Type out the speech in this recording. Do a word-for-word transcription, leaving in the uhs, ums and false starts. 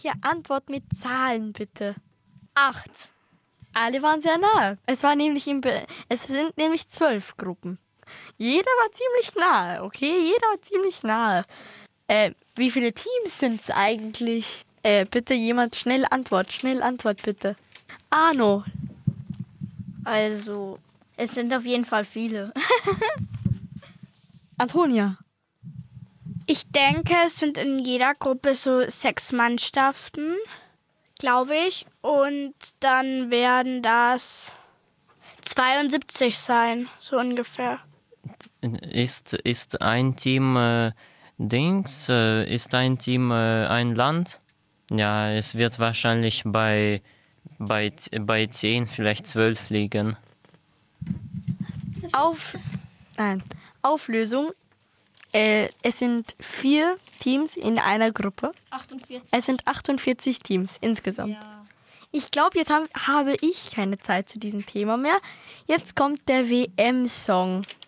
Ja, Antwort mit Zahlen bitte. Acht. Alle waren sehr nahe. Es war nämlich im Be- es sind nämlich zwölf Gruppen. Jeder war ziemlich nahe, okay? Jeder war ziemlich nahe. Äh, wie viele Teams sind es eigentlich? Äh, bitte jemand schnell Antwort, schnell Antwort bitte. Arno. Also, es sind auf jeden Fall viele. Antonia. Ich denke, es sind in jeder Gruppe so sechs Mannschaften, glaube ich. Und dann werden das zweiundsiebzig sein, so ungefähr. Ist, ist ein Team äh, Dings? Äh, ist ein Team äh, ein Land? Ja, es wird wahrscheinlich bei, bei, bei zehn, vielleicht zwölf liegen. Auf, nein, Auflösung. Äh, es sind vier Teams in einer Gruppe. achtundvierzig. Es sind achtundvierzig Teams insgesamt. Ja. Ich glaube, jetzt hab, habe ich keine Zeit zu diesem Thema mehr. Jetzt kommt der W M-Song.